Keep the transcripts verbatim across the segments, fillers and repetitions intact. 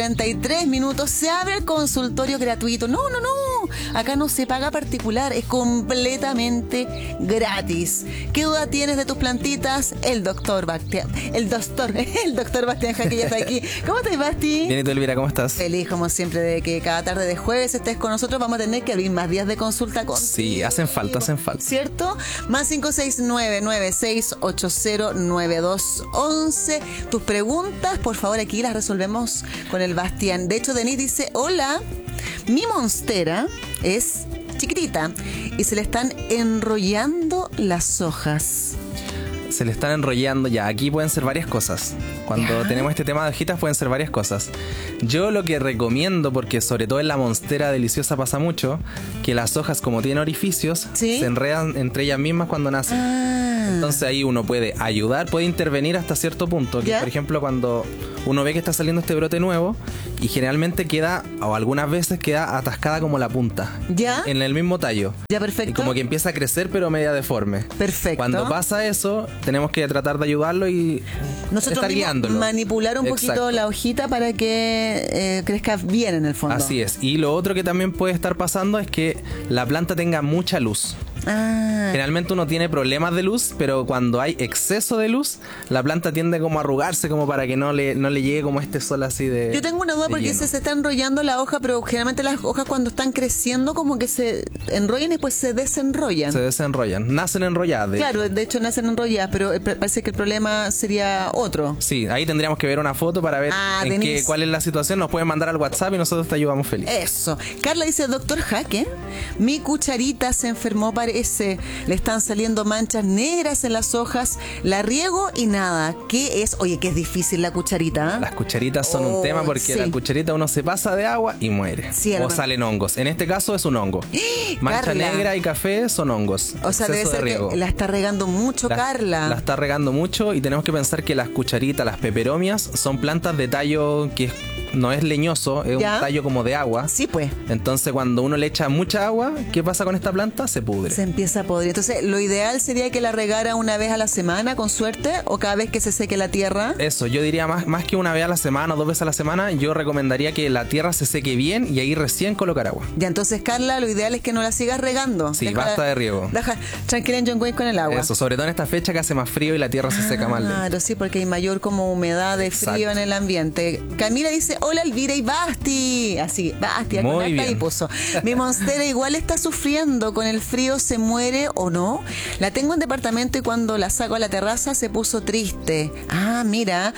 treinta y tres minutos, se abre el consultorio gratuito. No, no, no, acá no se paga particular, es completamente gratis. ¿Qué duda tienes de tus plantitas? El doctor Bastián, el doctor, el doctor Bastián Jaque ya está aquí. ¿Cómo estás, Basti? Bien, ¿y tú, Elvira, cómo estás? Feliz, como siempre, de que cada tarde de jueves estés con nosotros. Vamos a tener que abrir más días de consulta contigo. Sí, hacen falta, hacen falta. ¿Cierto? Más cinco seis nueve nueve seis ocho cero nueve dos once. Tus preguntas, por favor, aquí las resolvemos con el Bastián. De hecho, Denise dice, hola, mi monstera es chiquitita y se le están enrollando las hojas. Se le están enrollando ya. Aquí pueden ser varias cosas. Cuando ¿Ya? tenemos este tema de hojitas pueden ser varias cosas. Yo lo que recomiendo, porque sobre todo en la monstera deliciosa pasa mucho, que las hojas, como tienen orificios, ¿sí? se enredan entre ellas mismas cuando nacen. Ah. Entonces ahí uno puede ayudar, puede intervenir hasta cierto punto. Que, ¿ya? por ejemplo, cuando uno ve que está saliendo este brote nuevo y generalmente queda, o algunas veces queda atascada como la punta. ¿Ya? En el mismo tallo. Ya, perfecto. Y como que empieza a crecer pero media deforme. Perfecto. Cuando pasa eso, tenemos que tratar de ayudarlo y nosotros estar guiándolo. Manipular un Exacto. poquito la hojita para que eh, crezca bien en el fondo. Así es. Y lo otro que también puede estar pasando es que la planta tenga mucha luz. Ah. Generalmente uno tiene problemas de luz, pero cuando hay exceso de luz, la planta tiende como a arrugarse, como para que no le, no le llegue como este sol así de... Yo tengo una duda porque se, se está enrollando la hoja, pero generalmente las hojas cuando están creciendo como que se enrollan y después se desenrollan. Se desenrollan, nacen enrolladas. De claro, de hecho nacen enrolladas, pero parece que el problema sería otro. Sí, ahí tendríamos que ver una foto para ver ah, en qué, cuál es la situación. Nos pueden mandar al WhatsApp y nosotros te ayudamos feliz. Eso. Carla dice, doctor Jaque, mi cucharita se enfermó, parece, le están saliendo manchas negras en las hojas, la riego y nada. ¿Qué es? Oye, que es difícil la cucharita, ¿eh? Las cucharitas son oh, un tema porque sí. la cucharita uno se pasa de agua y muere. Sí, o salen hongos. En este caso es un hongo. Mancha Carla. negra y café son hongos. O sea, debe Exceso ser de riego. que la está regando mucho, la, Carla. La está regando mucho y tenemos que pensar que las cucharitas, las peperomias, son plantas de tallo que es, no es leñoso, es ¿ya? un tallo como de agua. Sí, pues. Entonces, cuando uno le echa mucha agua, ¿qué pasa con esta planta? Se pudre. Se empieza a podrir. Entonces, lo ideal sería que la regara una vez a la semana, con suerte, o cada vez que se seque la tierra. Eso, yo diría más, más que una vez a la semana o dos veces a la semana, yo recomendaría que la tierra se seque bien y ahí recién colocar agua. Ya, entonces, Carla, lo ideal es que no la sigas regando. Sí, Deja, basta de riego. Deja, tranquila en John Wayne con el agua. Eso, sobre todo en esta fecha que hace más frío y la tierra se seca más lento. Claro, sí, porque hay mayor como humedad de frío Exacto. en el ambiente. Camila dice, hola Elvira y Basti. Así, Basti, muy bien. Y puso. Mi monstera igual está sufriendo, con el frío se muere o no. La tengo en departamento y cuando la saco a la terraza se puso triste. Ah, mira,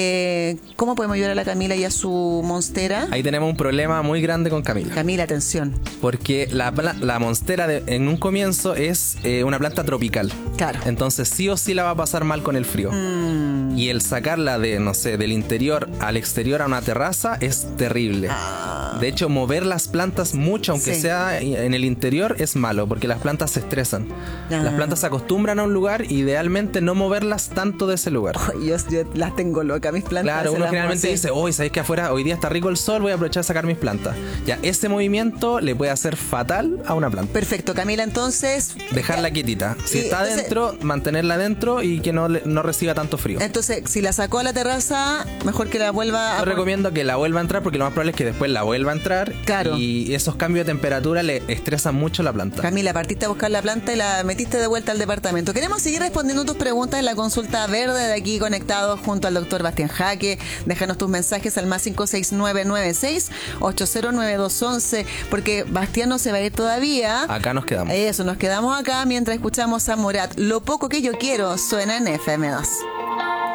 eh, ¿cómo podemos ayudar a la Camila y a su monstera? Ahí tenemos un problema muy grande con Camila. Camila, atención. Porque la, la monstera de, en un comienzo es eh, una planta tropical. Claro. Entonces sí o sí la va a pasar mal con el frío. Mm. Y el sacarla de, no sé, del interior al exterior a una terraza es terrible. Ah. De hecho, mover las plantas mucho, aunque sí. sea en el interior, es malo porque las plantas se estresan. Ah. Las plantas se acostumbran a un lugar, idealmente no moverlas tanto de ese lugar. Oh, yo, yo las tengo loca, mis plantas. Claro, uno generalmente dice, hoy, ¿sabéis que afuera hoy día está rico el sol? Voy a aprovechar a sacar mis plantas. Ya, ese movimiento le puede hacer fatal a una planta. Perfecto, Camila, entonces... Dejarla quietita. Si Sí, está entonces, adentro, mantenerla dentro y que no, le, no reciba tanto frío. Entonces, si la sacó a la terraza, mejor que la vuelva a... Yo recomiendo que la vuelva a entrar porque lo más probable es que después la vuelva a entrar. Claro. Y esos cambios de temperatura le estresan mucho la planta. Camila, partiste a buscar la planta y la metiste de vuelta al departamento. Queremos seguir respondiendo tus preguntas en la consulta verde de aquí conectados junto al doctor Bastián Jaque. Déjanos tus mensajes al más cinco seis nueve nueve seis ocho cero nueve dos once porque Bastián no se va a ir todavía. Acá nos quedamos. Eso, nos quedamos acá mientras escuchamos a Morat. Lo poco que yo quiero suena en F M dos.